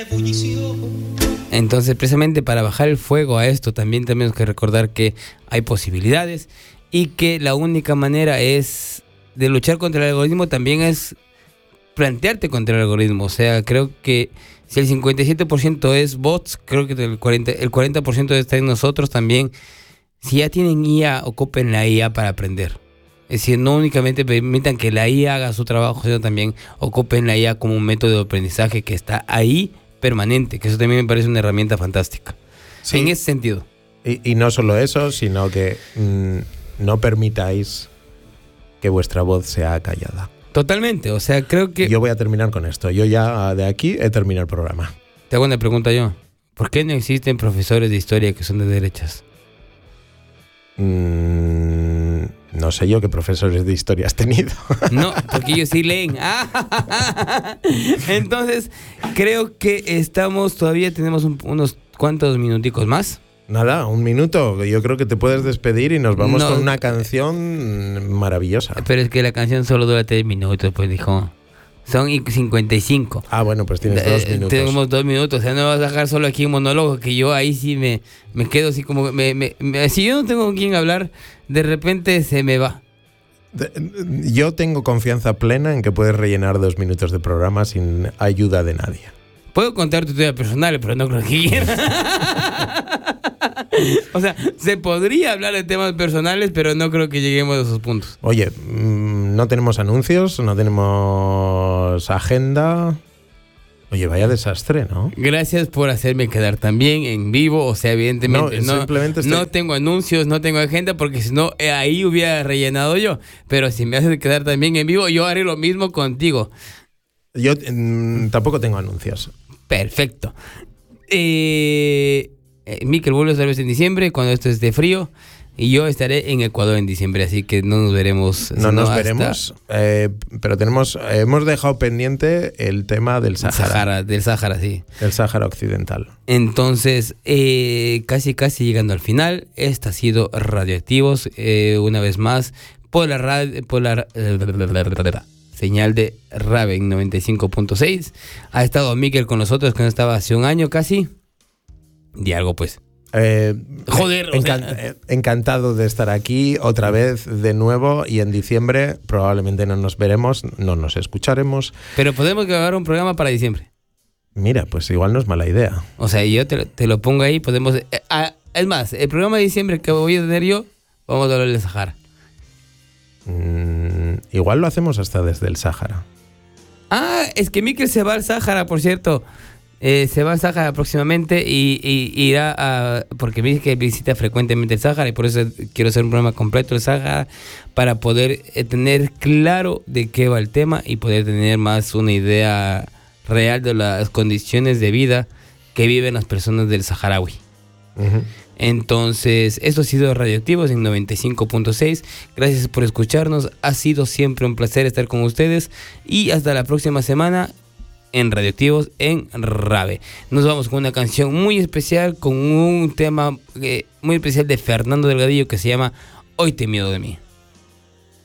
Entonces, precisamente para bajar el fuego a esto, también tenemos que recordar que hay posibilidades y que la única manera es de luchar contra el algoritmo también es plantearte contra el algoritmo. O sea, creo que si el 57% es bots, creo que el 40% está en nosotros también. Si ya tienen IA, ocupen la IA para aprender. Es decir, no únicamente permitan que la IA haga su trabajo, sino también ocupen la IA como un método de aprendizaje que está ahí permanente, que eso también me parece una herramienta fantástica. Sí. En ese sentido. Y no solo eso, sino que no permitáis que vuestra voz sea callada. Totalmente, o sea, creo que... Yo voy a terminar con esto. Yo ya de aquí he terminado el programa. Te hago una pregunta yo. ¿Por qué no existen profesores de historia que son de derechas? No sé yo qué profesores de historia has tenido. No, porque ellos sí leen. Entonces, creo que todavía tenemos unos cuantos minuticos más. Nada, un minuto. Yo creo que te puedes despedir y nos vamos con una canción maravillosa. Pero es que la canción solo dura 3 minutos, pues dijo. Son 55. Ah, bueno, pues tienes 2 minutos. Tenemos 2 minutos. O sea, no vas a dejar solo aquí un monólogo que yo ahí sí me quedo así como... si yo no tengo con quién hablar, de repente se me va. Yo tengo confianza plena en que puedes rellenar 2 minutos de programa sin ayuda de nadie. Puedo contar tu vida personal, pero no creo que quiera. O sea, se podría hablar de temas personales, pero no creo que lleguemos a esos puntos. Oye, no tenemos anuncios, no tenemos agenda. Oye, vaya desastre, ¿no? Gracias por hacerme quedar también en vivo. O sea, evidentemente no tengo anuncios, no tengo agenda, porque si no, ahí hubiera rellenado yo. Pero si me haces quedar también en vivo, yo haré lo mismo contigo. Yo tampoco tengo anuncios. Perfecto. Mikel vuelve otra vez en diciembre, cuando esto esté frío. Y yo estaré en Ecuador en diciembre, así que no nos veremos. No nos veremos, pero hemos dejado pendiente el tema del Sáhara. Del Sáhara, sí. El Sáhara Occidental. Entonces, casi llegando al final, esta ha sido Radioactivos, una vez más, por la señal de Raven 95.6. Ha estado Mikel con nosotros, que no estaba hace un año casi. Di algo, pues. Joder, encantado de estar aquí otra vez de nuevo, y en diciembre probablemente no nos veremos, no nos escucharemos. Pero podemos grabar un programa para diciembre. Mira, pues igual no es mala idea. O sea, yo te lo pongo ahí, podemos... es más, el programa de diciembre que voy a tener yo, vamos a hablar del Sáhara. Igual lo hacemos hasta desde el Sáhara. Es que Mikel se va al Sáhara, por cierto. Se va al Sáhara próximamente y irá porque me dice que visita frecuentemente el Sáhara, y por eso quiero hacer un programa completo del Sáhara para poder tener claro de qué va el tema y poder tener más una idea real de las condiciones de vida que viven las personas del saharaui. Uh-huh. Entonces, esto ha sido Radioactivos en 95.6. Gracias por escucharnos. Ha sido siempre un placer estar con ustedes y hasta la próxima semana en Radioactivos en Rave. Nos vamos con una canción muy especial, con un tema muy especial de Fernando Delgadillo que se llama Hoy te miedo de mí.